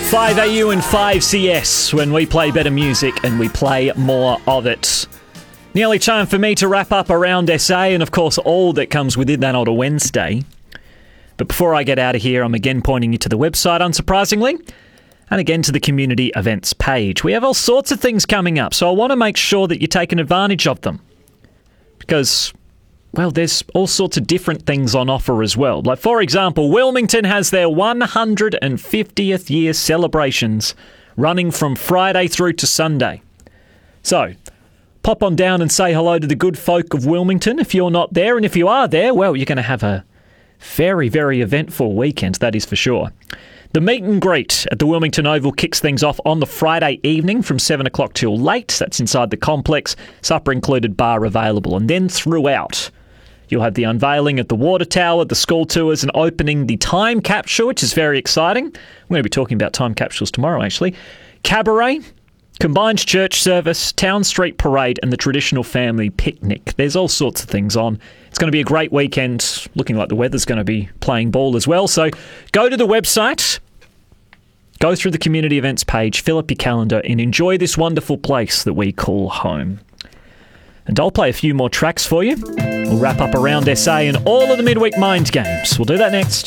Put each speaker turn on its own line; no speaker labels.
5AU and 5CS when we play better music and we play more of it. Nearly time for me to wrap up Around SA and of course all that comes within that on a Wednesday. But before I get out of here, I'm again pointing you to the website, unsurprisingly, and again to the community events page. We have all sorts of things coming up, so I want to make sure that you're taking advantage of them. Because, well, there's all sorts of different things on offer as well. Like, for example, Wilmington has their 150th year celebrations running from Friday through to Sunday. So, pop on down and say hello to the good folk of Wilmington if you're not there. And if you are there, well, you're going to have a very, very eventful weekend, that is for sure. The meet and greet at the Wilmington Oval kicks things off on the Friday evening from 7 o'clock till late. That's inside the complex. Supper included, bar available. And then throughout, you'll have the unveiling at the water tower, the school tours, and opening the time capsule, which is very exciting. We're going to be talking about time capsules tomorrow, actually. Cabaret, combined church service, Town Street Parade, and the traditional family picnic. There's all sorts of things on. It's going to be a great weekend. Looking like the weather's going to be playing ball as well. So go to the website, go through the community events page, fill up your calendar, and enjoy this wonderful place that we call home. And I'll play a few more tracks for you. We'll wrap up Around SA and all of the midweek mind games. We'll do that next.